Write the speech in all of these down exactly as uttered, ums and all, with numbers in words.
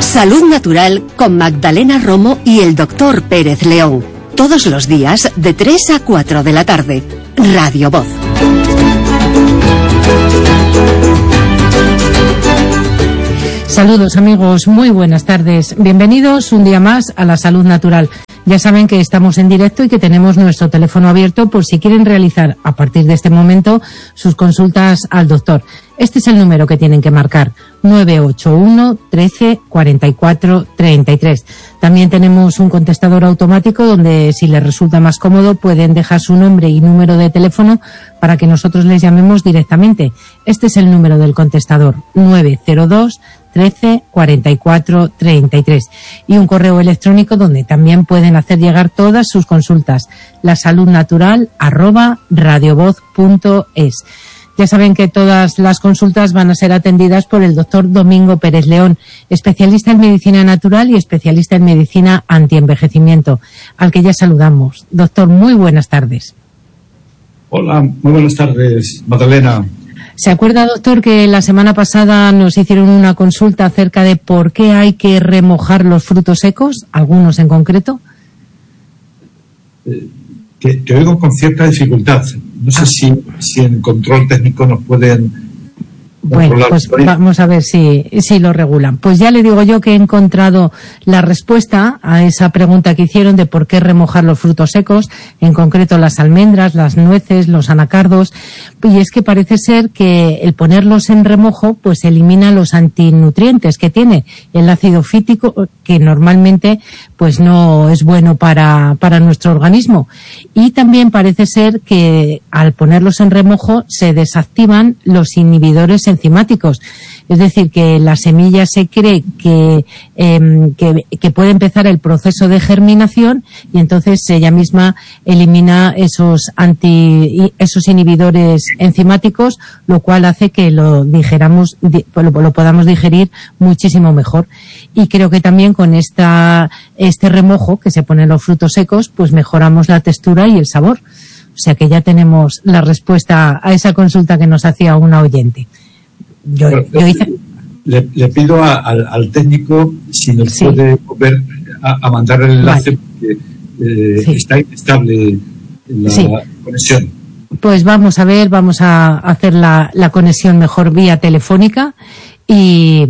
Salud Natural con Magdalena Romo y el doctor Pérez León. Todos los días de tres a cuatro de la tarde. Radio Voz. Saludos amigos, muy buenas tardes. Bienvenidos un día más a la Salud Natural. Ya saben que estamos en directo y que tenemos nuestro teléfono abierto por si quieren realizar a partir de este momento sus consultas al doctor. Este es el número que tienen que marcar, nueve ocho uno, trece, cuarenta y cuatro, treinta y tres. También tenemos un contestador automático donde, si les resulta más cómodo, pueden dejar su nombre y número de teléfono para que nosotros les llamemos directamente. Este es el número del contestador, nueve cero dos, trece, cuarenta y cuatro, treinta y tres. Y un correo electrónico donde también pueden hacer llegar todas sus consultas, lasaludnatural arroba radiovoz punto es. Ya saben que todas las consultas van a ser atendidas por el doctor Domingo Pérez León, especialista en medicina natural y especialista en medicina antienvejecimiento, al que ya saludamos. Doctor, muy buenas tardes. Hola, muy buenas tardes, Magdalena. ¿Se acuerda, doctor, que la semana pasada nos hicieron una consulta acerca de por qué hay que remojar los frutos secos, algunos en concreto? Eh, te, te oigo con cierta dificultad. No sé si, si en control técnico nos pueden... Bueno, pues vamos a ver si, si lo regulan. Pues ya le digo yo que he encontrado la respuesta a esa pregunta que hicieron de por qué remojar los frutos secos, en concreto las almendras, las nueces, los anacardos. Y es que parece ser que el ponerlos en remojo pues elimina los antinutrientes que tiene el ácido fítico, que normalmente pues no es bueno para, para nuestro organismo. Y también parece ser que al ponerlos en remojo se desactivan los inhibidores enzimáticos. Es decir, que la semilla se cree que, eh, que, que puede empezar el proceso de germinación y entonces ella misma elimina esos anti, esos inhibidores enzimáticos, lo cual hace que lo digeramos, lo, lo podamos digerir muchísimo mejor. Y creo que también con esta, este remojo que se pone en los frutos secos, pues mejoramos la textura y el sabor. O sea que ya tenemos la respuesta a esa consulta que nos hacía una oyente. Yo, yo hice... le, le pido a, al, al técnico si nos sí. puede volver a, a mandar el enlace, vale. porque eh, sí. está inestable la sí. conexión. Pues vamos a ver, vamos a hacer la, la conexión mejor vía telefónica y,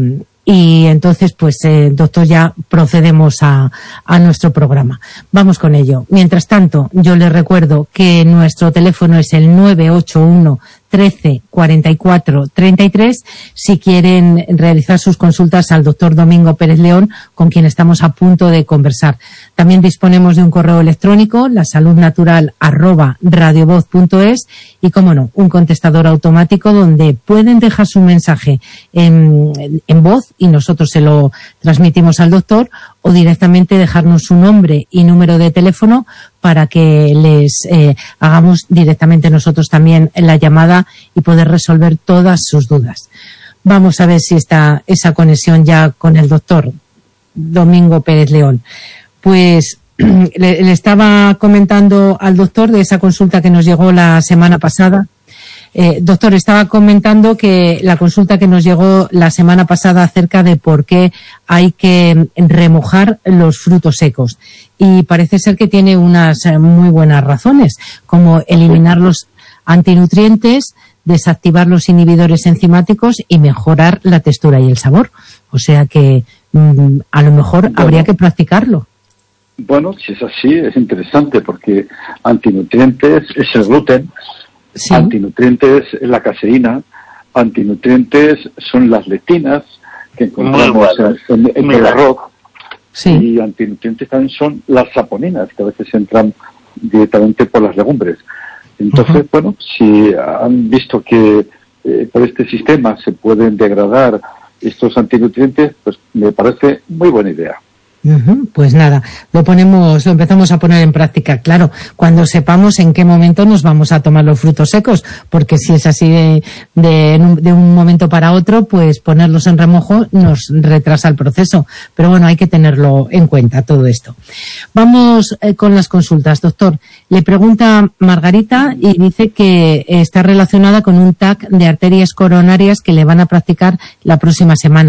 y entonces pues eh, doctor, ya procedemos a, a nuestro programa. Vamos con ello. Mientras tanto, yo les recuerdo que nuestro teléfono es el nueve ocho uno, trece, cuarenta y cuatro, treinta y tres, si quieren realizar sus consultas al doctor Domingo Pérez León, con quien estamos a punto de conversar. También disponemos de un correo electrónico, lasaludnatural arroba radiovoz punto es, y, como no, un contestador automático donde pueden dejar su mensaje en, en voz y nosotros se lo transmitimos al doctor, o directamente dejarnos su nombre y número de teléfono para que les eh, hagamos directamente nosotros también la llamada y poder resolver todas sus dudas. Vamos a ver si está esa conexión ya con el doctor Domingo Pérez León. Pues le, le estaba comentando al doctor de esa consulta que nos llegó la semana pasada. Eh, doctor, estaba comentando que la consulta que nos llegó la semana pasada acerca de por qué hay que remojar los frutos secos. Y parece ser que tiene unas muy buenas razones, como eliminar los antinutrientes, desactivar los inhibidores enzimáticos y mejorar la textura y el sabor. O sea que mmm, a lo mejor bueno, habría que practicarlo. Bueno, si es así, es interesante porque antinutrientes es el gluten. Sí. Antinutrientes es la caseína, antinutrientes son las lectinas que encontramos bueno, en, en el arroz, sí. y antinutrientes también son las saponinas que a veces entran directamente por las legumbres. Entonces, uh-huh. bueno, si han visto que eh, por este sistema se pueden degradar estos antinutrientes, pues me parece muy buena idea. Uh-huh. Pues nada, lo ponemos, lo empezamos a poner en práctica, claro, cuando sepamos en qué momento nos vamos a tomar los frutos secos, porque si es así de, de, de un momento para otro, pues ponerlos en remojo nos retrasa el proceso, pero bueno, hay que tenerlo en cuenta todo esto. Vamos eh, con las consultas, doctor. Le pregunta Margarita y dice que está relacionada con un T A C de arterias coronarias que le van a practicar la próxima semana.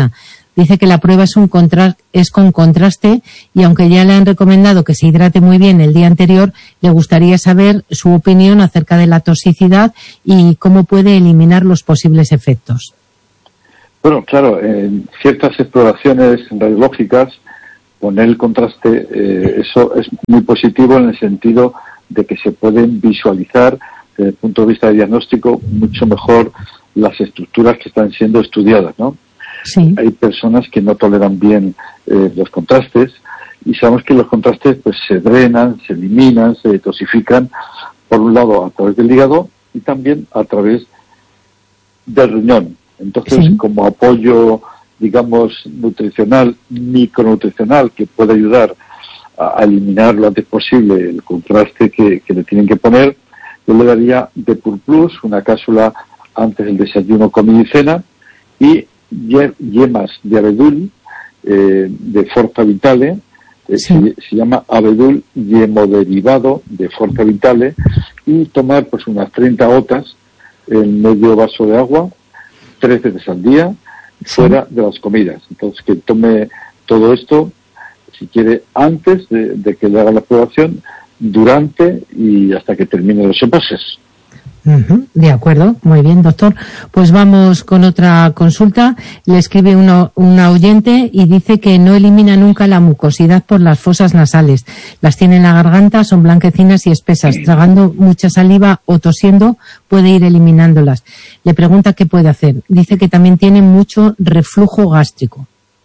Dice que la prueba es, un contra- es con contraste y aunque ya le han recomendado que se hidrate muy bien el día anterior, le gustaría saber su opinión acerca de la toxicidad y cómo puede eliminar los posibles efectos. Bueno, claro, en ciertas exploraciones radiológicas, poner el contraste, eh, eso es muy positivo en el sentido de que se pueden visualizar desde el punto de vista de diagnóstico mucho mejor las estructuras que están siendo estudiadas, ¿no? Sí. Hay personas que no toleran bien eh, los contrastes y sabemos que los contrastes pues se drenan, se eliminan, se detoxifican, por un lado a través del hígado y también a través del riñón. Entonces, sí, como apoyo, digamos, nutricional, micronutricional, que puede ayudar a, a eliminar lo antes posible el contraste que, que le tienen que poner, yo le daría Depur Plus, una cápsula antes del desayuno, comida y cena, y yemas de abedul, eh, de Forza Vitale, eh, sí. se, se llama abedul yemoderivado de Forza Vitale, y tomar pues unas treinta gotas en medio vaso de agua, tres veces al día, sí, fuera de las comidas. Entonces, que tome todo esto, si quiere, antes de, de que le haga la aprobación, durante y hasta que termine los envases. Uh-huh. De acuerdo, muy bien, doctor. Pues vamos con otra consulta. Le escribe uno, una oyente y dice que no elimina nunca la mucosidad por las fosas nasales. Las tiene en la garganta, son blanquecinas y espesas. Tragando mucha saliva o tosiendo puede ir eliminándolas. Le pregunta qué puede hacer. Dice que también tiene mucho reflujo gástrico.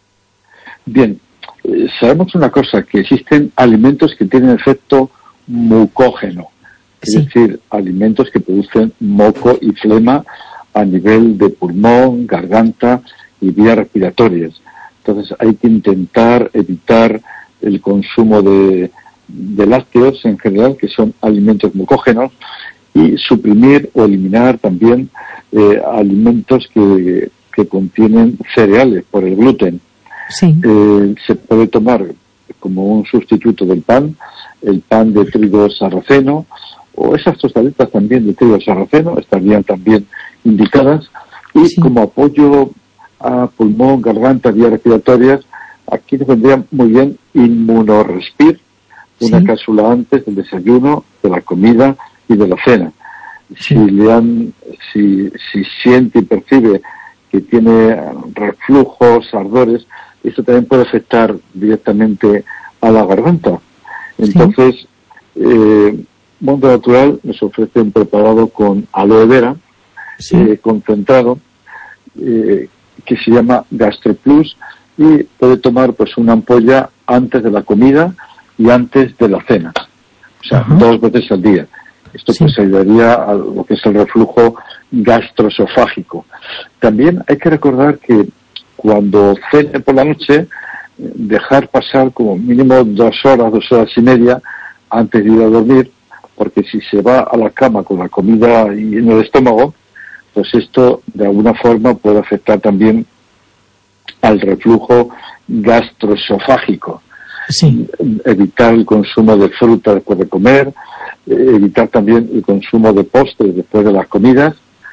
Bien, eh, sabemos una cosa, que existen alimentos que tienen efecto mucógeno. Es sí. decir, alimentos que producen moco y flema a nivel de pulmón, garganta y vías respiratorias. Entonces hay que intentar evitar el consumo de, de lácteos en general, que son alimentos mucógenos, y suprimir o eliminar también eh, alimentos que, que contienen cereales por el gluten. Sí. Eh, se puede tomar como un sustituto del pan, el pan de trigo sarraceno, o esas tostaditas también de trigo sarraceno estarían también indicadas, y sí, como apoyo a pulmón, garganta, vías respiratorias, aquí nos vendría muy bien Inmunorespir, una sí. cápsula antes del desayuno, de la comida y de la cena. Sí. Si le han, si, si siente y percibe que tiene reflujos, ardores, esto también puede afectar directamente a la garganta. Entonces, sí. eh, Mundo Natural nos ofrece un preparado con aloe vera, sí. eh, concentrado, eh, que se llama GastroPlus, y puede tomar pues una ampolla antes de la comida y antes de la cena, o sea, uh-huh. dos veces al día. Esto sí. pues ayudaría a lo que es el reflujo gastroesofágico. También hay que recordar que cuando cene por la noche, dejar pasar como mínimo dos horas, dos horas y media antes de ir a dormir, porque si se va a la cama con la comida y en el estómago, pues esto de alguna forma puede afectar también al reflujo gastroesofágico. Sí. Evitar el consumo de fruta después de comer, evitar también el consumo de postres después de las comidas,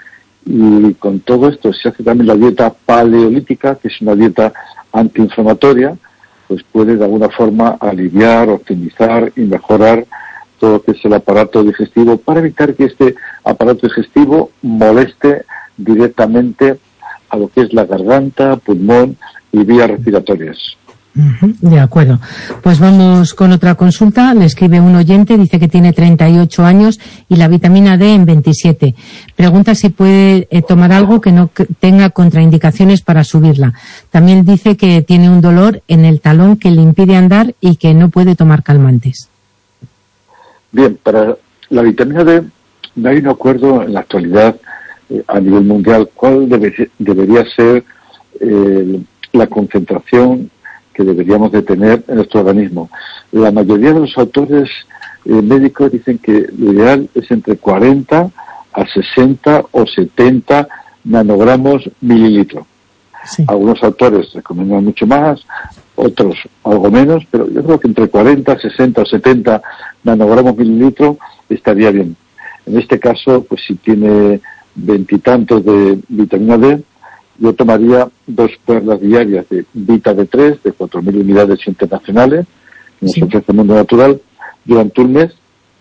y con todo esto se hace también la dieta paleolítica, que es una dieta antiinflamatoria, pues puede de alguna forma aliviar, optimizar y mejorar todo lo que es el aparato digestivo, para evitar que este aparato digestivo moleste directamente a lo que es la garganta, pulmón y vías respiratorias. Uh-huh, de acuerdo. Pues vamos con otra consulta. Le escribe un oyente, dice que tiene treinta y ocho años y la vitamina D en veintisiete. Pregunta si puede eh, tomar algo que no que tenga contraindicaciones para subirla. También dice que tiene un dolor en el talón que le impide andar y que no puede tomar calmantes. Bien, para la vitamina D no hay un acuerdo en la actualidad eh, a nivel mundial cuál debe, debería ser eh, la concentración que deberíamos de tener en nuestro organismo. La mayoría de los autores eh, médicos dicen que lo ideal es entre cuarenta a sesenta o setenta nanogramos mililitro. Sí. Algunos autores recomiendan mucho más, otros algo menos, pero yo creo que entre cuarenta, sesenta o setenta nanogramos mililitro estaría bien. En este caso, pues si tiene veintitantos de vitamina D, yo tomaría dos perlas diarias de Vita D tres de cuatro mil unidades internacionales, que nos sí. ofrece el Mundo Natural, durante un mes,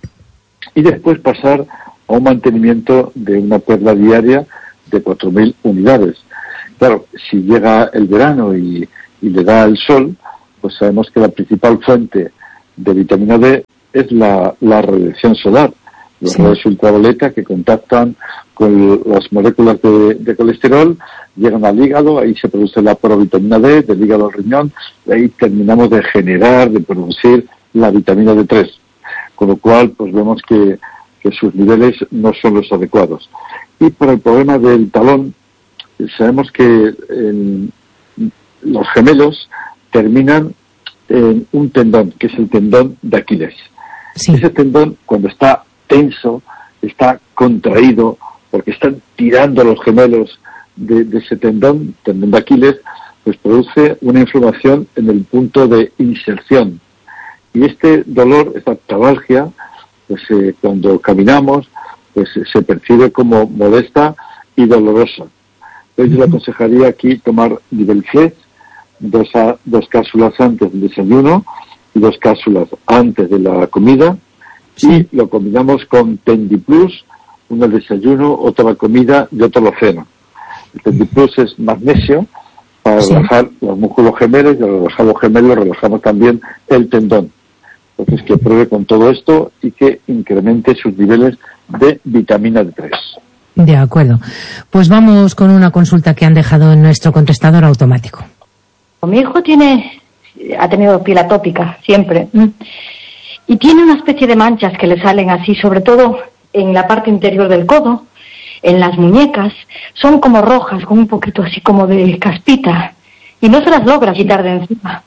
y después pasar a un mantenimiento de una perla diaria de cuatro mil unidades. Claro, si llega el verano y, y le da el sol, pues sabemos que la principal fuente de vitamina D es la, la radiación solar, los sí. rayos ultravioleta que contactan con las moléculas de, de colesterol, llegan al hígado, ahí se produce la provitamina D, del hígado al riñón, y ahí terminamos de generar, de producir la vitamina D tres. Con lo cual, pues vemos que, que sus niveles no son los adecuados. Y por el problema del talón, sabemos que en, los gemelos terminan en un tendón, que es el tendón de Aquiles. Sí. Ese tendón, cuando está tenso, está contraído, porque están tirando los gemelos de, de ese tendón, tendón de Aquiles, pues produce una inflamación en el punto de inserción. Y este dolor, esta tabalgia, pues eh, cuando caminamos, pues eh, se percibe como molesta y dolorosa. Entonces yo le aconsejaría aquí tomar Nivelflex, dos, a, dos cápsulas antes del desayuno y dos cápsulas antes de la comida, sí. y lo combinamos con Tendiplus, uno al desayuno, otra a la comida y otra a la cena. El Tendiplus es magnesio para sí. relajar los músculos gemelos, y al relajar los gemelos relajamos también el tendón. Entonces que pruebe con todo esto y que incremente sus niveles de vitamina D tres. De acuerdo. Pues vamos con una consulta que han dejado en nuestro contestador automático. Mi hijo tiene, ha tenido piel atópica siempre, y tiene una especie de manchas que le salen así, sobre todo en la parte interior del codo, en las muñecas, son como rojas, con un poquito así como de caspita, y no se las logra quitar de encima.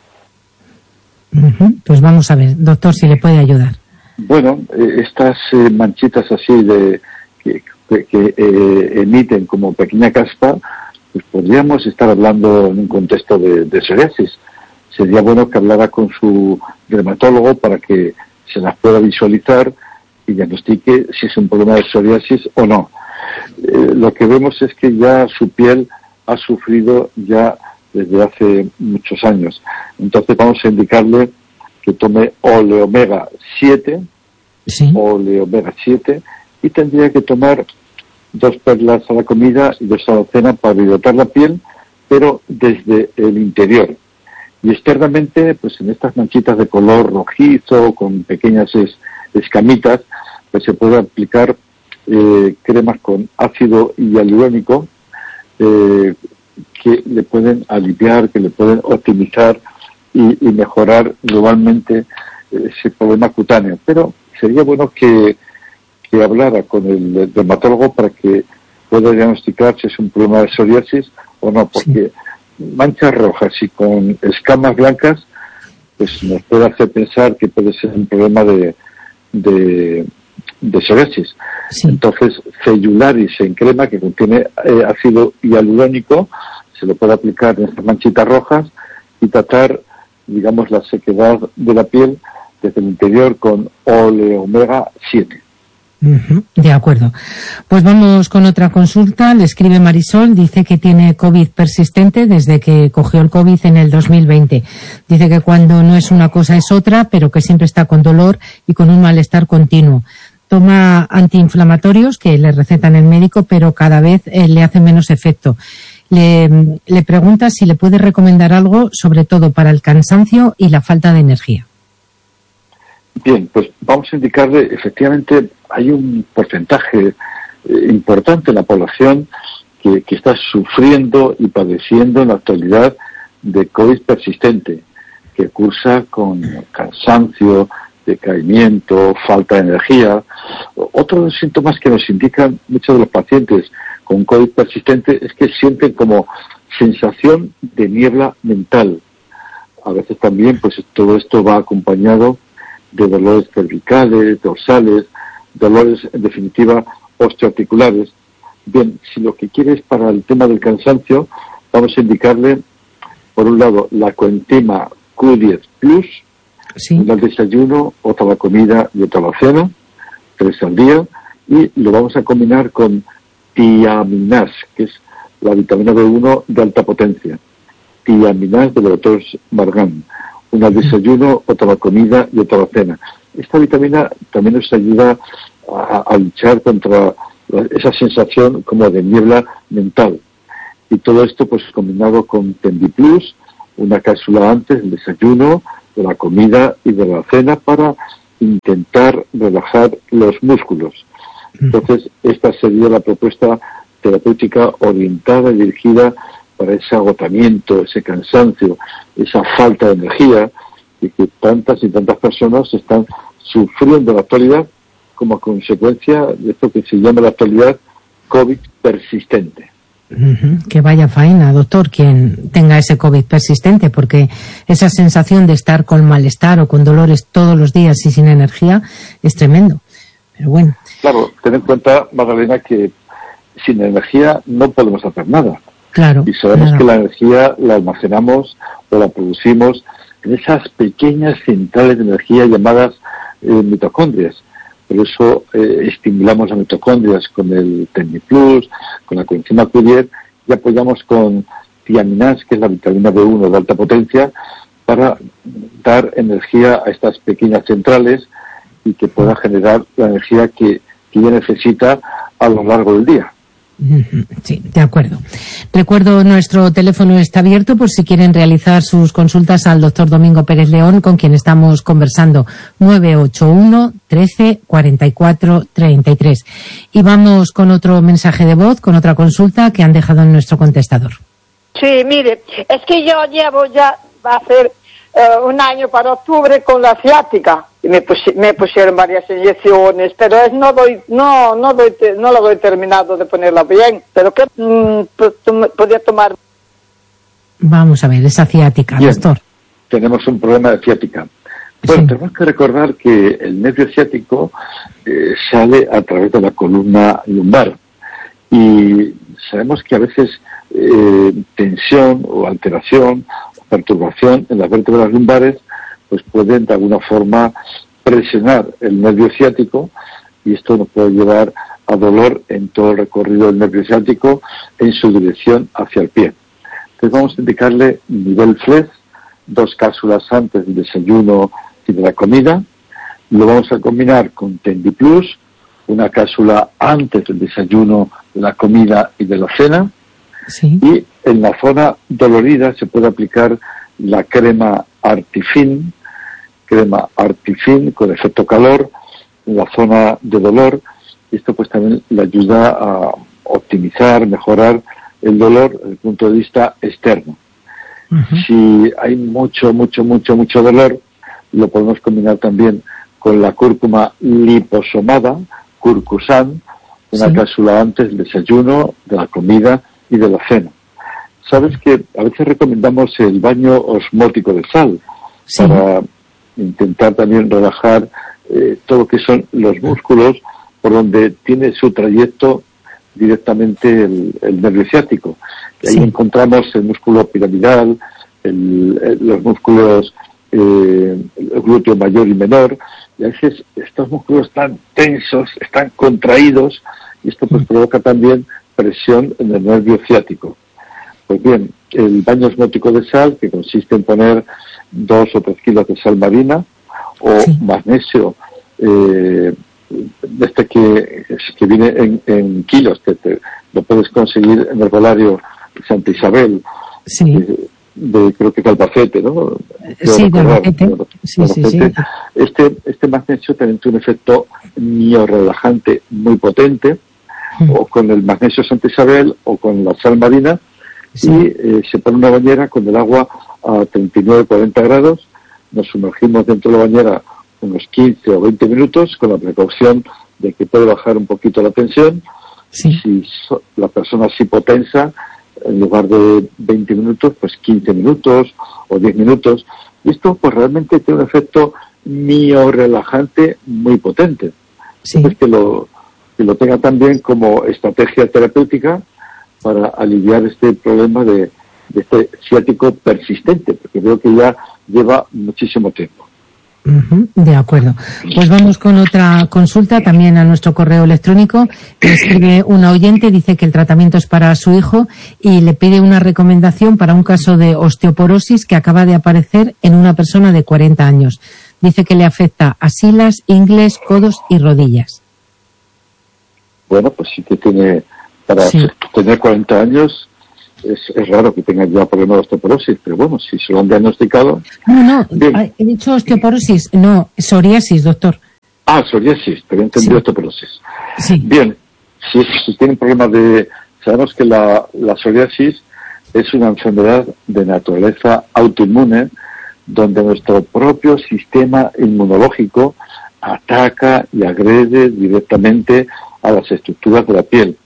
Uh-huh. Pues vamos a ver, doctor, si le puede ayudar. Bueno, eh, estas eh, manchitas así de que, que, que eh, emiten como pequeña caspa, pues podríamos estar hablando en un contexto de, de psoriasis. Sería bueno que hablara con su dermatólogo para que se las pueda visualizar y diagnostique si es un problema de psoriasis o no. Eh, lo que vemos es que ya su piel ha sufrido ya desde hace muchos años. Entonces vamos a indicarle que tome Oleomega siete, sí. Oleomega siete, y tendría que tomar dos perlas a la comida y dos a la cena para hidratar la piel, pero desde el interior. Y externamente, pues en estas manchitas de color rojizo, con pequeñas es, escamitas, pues se puede aplicar eh, cremas con ácido hialurónico, eh, que le pueden aliviar, que le pueden optimizar y, y mejorar globalmente ese problema cutáneo. Pero sería bueno que, que hablara con el dermatólogo para que pueda diagnosticar si es un problema de psoriasis o no, porque sí. manchas rojas y con escamas blancas pues nos puede hacer pensar que puede ser un problema de, de, de psoriasis. Sí. Entonces, Cellularis en crema, que contiene eh, ácido hialurónico, se lo puede aplicar en estas manchitas rojas y tratar, digamos, la sequedad de la piel desde el interior con Oleomega siete. Uh-huh, de acuerdo. Pues vamos con otra consulta. Le escribe Marisol, dice que tiene COVID persistente desde que cogió el COVID en el dos mil veinte. Dice que cuando no es una cosa es otra, pero que siempre está con dolor y con un malestar continuo. Toma antiinflamatorios que le recetan el médico, pero cada vez eh, le hace menos efecto. Le, le pregunta si le puede recomendar algo, sobre todo para el cansancio y la falta de energía. Bien, pues vamos a indicarle, efectivamente, hay un porcentaje eh, importante en la población que, que está sufriendo y padeciendo en la actualidad de COVID persistente, que cursa con cansancio, decaimiento, falta de energía. Otro de los síntomas que nos indican muchos de los pacientes con COVID persistente es que sienten como sensación de niebla mental. A veces también, pues todo esto va acompañado de dolores cervicales, dorsales, dolores, en definitiva, osteoarticulares. Bien, si lo que quiere es para el tema del cansancio, vamos a indicarle, por un lado, la coenzima Q diez plus, sí. una al desayuno, otra a la comida y otra a la cena, tres al día, y lo vamos a combinar con Tiaminas, que es la vitamina B uno de alta potencia, tiaminás del doctor Margan, una al desayuno, otra a la comida y otra a la cena. Esta vitamina también nos ayuda a, a luchar contra esa sensación como de niebla mental. Y todo esto pues combinado con Tendiplus, una cápsula antes del desayuno, de la comida y de la cena para intentar relajar los músculos. Entonces, esta sería la propuesta terapéutica orientada y dirigida para ese agotamiento, ese cansancio, esa falta de energía, y que tantas y tantas personas están sufriendo en la actualidad como consecuencia de esto que se llama en la actualidad COVID persistente. Uh-huh. Que vaya faena, doctor, quien tenga ese COVID persistente, porque esa sensación de estar con malestar o con dolores todos los días y sin energía es tremendo. Pero bueno. Claro, ten en cuenta, Magdalena, que sin energía no podemos hacer nada. Claro. Y sabemos claro. que la energía la almacenamos o la producimos en esas pequeñas centrales de energía llamadas eh, mitocondrias. Por eso eh, estimulamos las mitocondrias con el Tendiplus, con la coenzima Q diez, y apoyamos con tiaminás, que es la vitamina B uno de alta potencia, para dar energía a estas pequeñas centrales y que pueda generar la energía que, que ella necesita a lo largo del día. Sí, de acuerdo. Recuerdo, nuestro teléfono está abierto por si quieren realizar sus consultas al doctor Domingo Pérez León, con quien estamos conversando, nueve ocho uno, trece, cuarenta y cuatro, treinta y tres. Y vamos con otro mensaje de voz, con otra consulta que han dejado en nuestro contestador. Sí, mire, es que yo llevo ya, va a ser eh, un año para octubre con la ciática. Y me, pusi- me pusieron varias inyecciones, pero es, no doy, no, no doy, te- no lo doy terminado de ponerla bien. Pero ¿qué mm, p- podía tomar? Vamos a ver, esa ciática, Bien, doctor. tenemos un problema de ciática. Bueno, Sí. tenemos que recordar que el nervio ciático eh, sale a través de la columna lumbar. Y sabemos que a veces eh, tensión o alteración o perturbación en las vértebras lumbares pues pueden de alguna forma presionar el nervio ciático, y esto nos puede llevar a dolor en todo el recorrido del nervio ciático en su dirección hacia el pie. Entonces vamos a indicarle nivel F L E S, dos cápsulas antes del desayuno y de la comida. Lo vamos a combinar con Tendiplus, una cápsula antes del desayuno, de la comida y de la cena. Sí. Y en la zona dolorida se puede aplicar la crema Artifin, crema Artifin con efecto calor en la zona de dolor. Esto pues también le ayuda a optimizar, mejorar el dolor desde el punto de vista externo. Uh-huh. Si hay mucho, mucho, mucho, mucho dolor, lo podemos combinar también con la cúrcuma liposomada, Curcusan, una Sí. cápsula antes del desayuno, de la comida y de la cena. Sabes que a veces recomendamos el baño osmótico de sal Sí. para intentar también relajar eh, todo lo que son los músculos por donde tiene su trayecto directamente el, el nervio ciático. Y ahí Sí. encontramos el músculo piramidal, el, el- los músculos eh, el glúteo mayor y menor, y a veces estos músculos están tensos, están contraídos, y esto pues provoca también presión en el nervio ciático. Pues bien, el baño osmótico de sal, que consiste en poner dos o tres kilos de sal marina o Sí. magnesio, eh, de este que, que viene en, en kilos, que te, lo puedes conseguir en el herbolario Santa Isabel, Sí. eh, de creo que Calpacete, ¿no? Quiero Sí, de recordar, Albacete. ¿no? Sí, sí, sí. Albacete. Este, este magnesio también tiene un efecto miorelajante muy potente, Mm. o con el magnesio Santa Isabel o con la sal marina, Sí. y eh, se pone una bañera con el agua a treinta y nueve a cuarenta grados, nos sumergimos dentro de la bañera unos quince o veinte minutos con la precaución de que puede bajar un poquito la tensión. Sí. Si so- la persona es hipotensa, en lugar de veinte minutos, pues quince minutos o diez minutos. Y esto pues realmente tiene un efecto miorelajante muy potente. Sí. Entonces que lo, que lo tenga también como estrategia terapéutica para aliviar este problema de, de este ciático persistente, porque veo que ya lleva muchísimo tiempo. Uh-huh, de acuerdo. Pues vamos con otra consulta también a nuestro correo electrónico. Le escribe una oyente, dice que el tratamiento es para su hijo y le pide una recomendación para un caso de osteoporosis que acaba de aparecer en una persona de cuarenta años. Dice que le afecta axilas, ingles, codos y rodillas. Bueno, pues sí que tiene, para sí. tener cuarenta años, es, es raro que tenga ya problemas de osteoporosis, pero bueno, si se lo han diagnosticado... No, no, bien. He dicho osteoporosis, no, psoriasis, doctor. Ah, psoriasis, pero he entendido sí. osteoporosis. Sí. Bien, si, si tienen problemas de... Sabemos que la, la psoriasis es una enfermedad de naturaleza autoinmune, donde nuestro propio sistema inmunológico ataca y agrede directamente a las estructuras de la piel.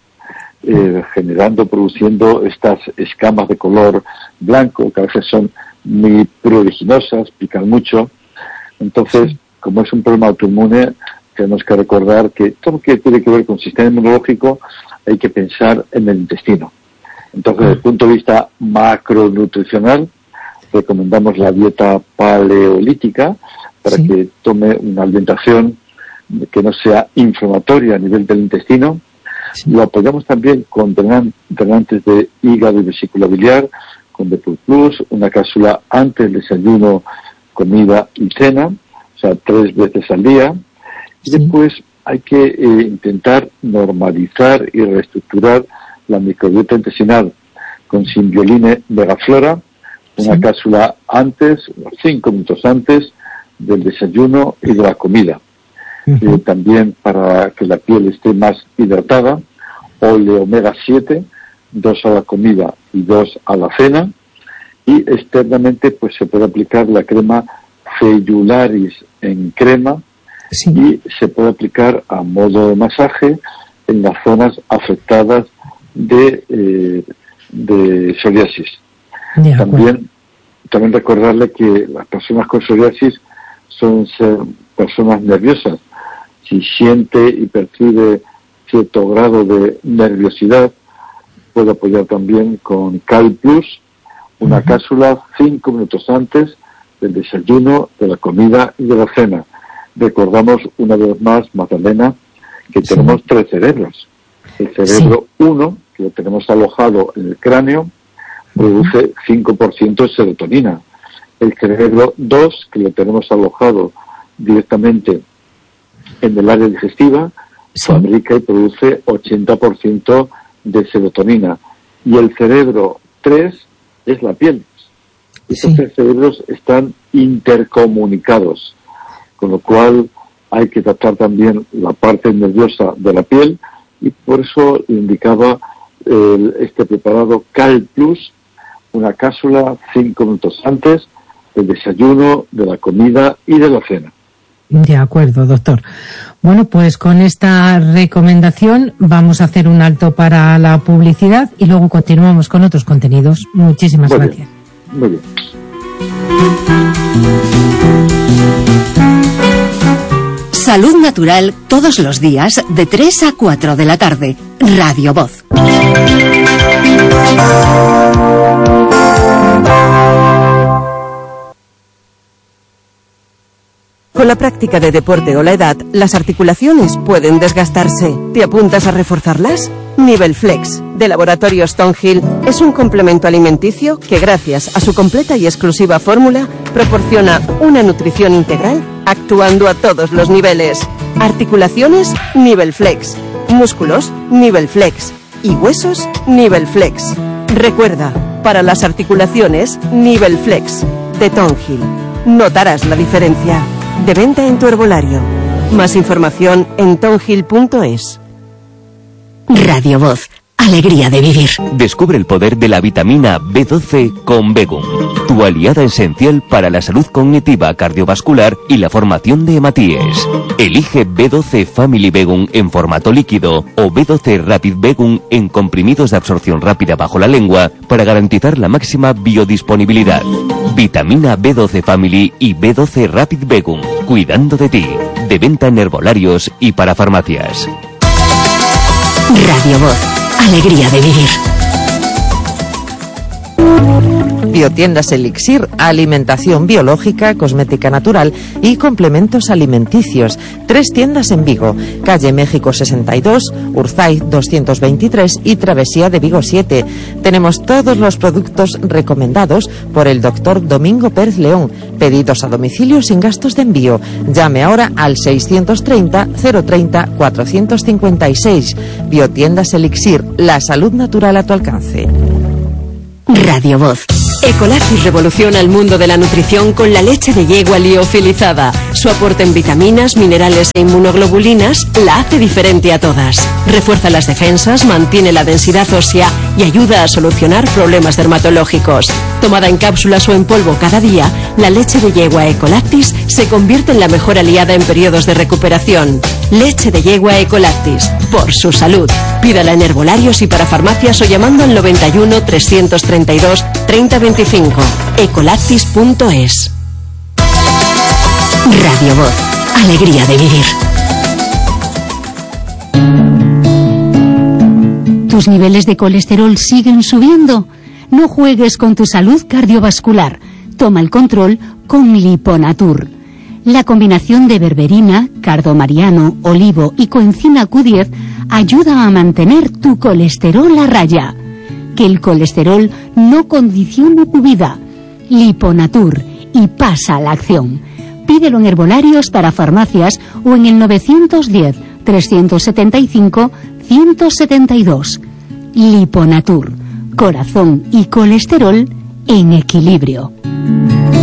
Eh, generando, produciendo estas escamas de color blanco, que a veces son muy pruriginosas, pican mucho. Entonces, como es un problema autoinmune, tenemos que recordar que todo lo que tiene que ver con el sistema inmunológico hay que pensar en el intestino. Entonces, desde el punto de vista macronutricional, recomendamos la dieta paleolítica para sí. que tome una alimentación que no sea inflamatoria a nivel del intestino. Sí. Lo apoyamos también con drenantes de hígado y vesícula biliar, con Depur Plus, una cápsula antes del desayuno, comida y cena, o sea, tres veces al día. Sí. Y después hay que eh, intentar normalizar y reestructurar la microbiota intestinal con Symbioline Megaflora, una sí. cápsula antes, cinco minutos antes del desayuno y de la comida. Uh-huh. Eh, también para que la piel esté más hidratada, Ole Omega siete, dos a la comida y dos a la cena, y externamente pues se puede aplicar la crema Feyularis en crema sí. y se puede aplicar a modo de masaje en las zonas afectadas de, eh, de psoriasis. De también, también recordarle que las personas con psoriasis son ser personas nerviosas. Si siente y percibe cierto grado de nerviosidad, puede apoyar también con Cal Plus, una uh-huh. cápsula cinco minutos antes del desayuno, de la comida y de la cena. Recordamos una vez más, Magdalena, que sí. tenemos tres cerebros. El cerebro uno, sí. que lo tenemos alojado en el cráneo, produce cinco por ciento de serotonina. El cerebro dos, que lo tenemos alojado directamente en el área digestiva, sí. fabrica y produce ochenta por ciento de serotonina. Y el cerebro tres es la piel. Estos sí. tres cerebros están intercomunicados, con lo cual hay que tratar también la parte nerviosa de la piel, y por eso indicaba el, este preparado Cal Plus, una cápsula cinco minutos antes del desayuno, de la comida y de la cena. De acuerdo, doctor. Bueno, pues con esta recomendación vamos a hacer un alto para la publicidad y luego continuamos con otros contenidos. Muchísimas Muy gracias. Bien. Muy bien. Salud Natural todos los días de tres a cuatro de la tarde. Radio Voz. Con la práctica de deporte o la edad, las articulaciones pueden desgastarse. ¿Te apuntas a reforzarlas? Nivelflex, de Laboratorios Tonhill, es un complemento alimenticio que, gracias a su completa y exclusiva fórmula, proporciona una nutrición integral, actuando a todos los niveles. Articulaciones, Nivelflex. Músculos, Nivelflex. Y huesos, Nivelflex. Recuerda, para las articulaciones, Nivelflex, de Tonhill. Notarás la diferencia. De venta en tu herbolario. Más información en tonhill punto es. Radio Voz. Alegría de vivir. Descubre el poder de la vitamina B doce con Begum, tu aliada esencial para la salud cognitiva, cardiovascular y la formación de hematíes. Elige B doce Family Begum en formato líquido o B doce Rapid Begum en comprimidos de absorción rápida bajo la lengua para garantizar la máxima biodisponibilidad. Vitamina B doce Family y B doce Rapid Begum, cuidando de ti. De venta en herbolarios y para farmacias. Radio Voz. Alegría de vivir. Biotiendas Elixir, alimentación biológica, cosmética natural y complementos alimenticios. Tres tiendas en Vigo, calle México sesenta y dos, Urzaiz doscientos veintitrés y Travesía de Vigo siete. Tenemos todos los productos recomendados por el doctor Domingo Pérez León. Pedidos a domicilio sin gastos de envío. Llame ahora al seiscientos treinta, cero treinta, cuatrocientos cincuenta y seis. Biotiendas Elixir, la salud natural a tu alcance. Radio Voz. Ecolactis revoluciona el mundo de la nutrición con la leche de yegua liofilizada. Su aporte en vitaminas, minerales e inmunoglobulinas la hace diferente a todas. Refuerza las defensas, mantiene la densidad ósea y ayuda a solucionar problemas dermatológicos. Tomada en cápsulas o en polvo cada día, la leche de yegua Ecolactis se convierte en la mejor aliada en periodos de recuperación. Leche de yegua Ecolactis, por su salud. Pídala en herbolarios y para farmacias o llamando al noventa y uno, trescientos treinta y dos, treinta veinticinco. ecolactis punto es. Radio Voz. Alegría de vivir. ¿Tus niveles de colesterol siguen subiendo? No juegues con tu salud cardiovascular. Toma el control con Liponatur. La combinación de berberina, cardomariano, olivo y coenzima Q diez ayuda a mantener tu colesterol a raya. Que el colesterol no condicione tu vida. Liponatur, y pasa a la acción. Pídelo en herbolarios para farmacias o en el novecientos diez, trescientos setenta y cinco, ciento setenta y dos. Liponatur, corazón y colesterol en equilibrio.